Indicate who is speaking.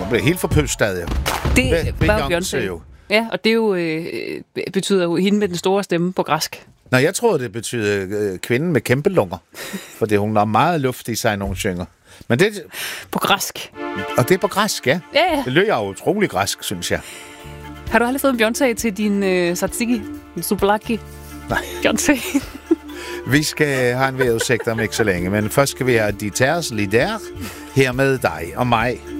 Speaker 1: Hun blev helt forpøst stadig.
Speaker 2: Det var Beyoncé
Speaker 1: jo.
Speaker 2: Ja, og det jo, betyder jo hende med den store stemme på græsk.
Speaker 1: Nå, jeg troede, det betyder kvinden med kæmpe lunger. Fordi hun har meget luft i sig, når hun synger. Men det...
Speaker 2: På græsk.
Speaker 1: Og det er på græsk, ja?
Speaker 2: Ja.
Speaker 1: Det lød jo utrolig græsk, synes jeg.
Speaker 2: Har du aldrig fået en Beyoncé til din tzatziki? En souvlaki?
Speaker 1: Nej.
Speaker 2: Beyoncé.
Speaker 1: Vi skal have en vejrudsigt om ikke så længe, men først skal vi have de terres lige der. Her med dig og mig.